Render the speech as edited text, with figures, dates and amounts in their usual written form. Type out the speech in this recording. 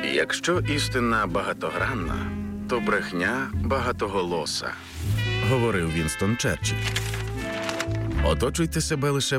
Якщо істина багатогранна, то брехня багатоголоса, говорив Вінстон Черчилль. Оточуйте себе лише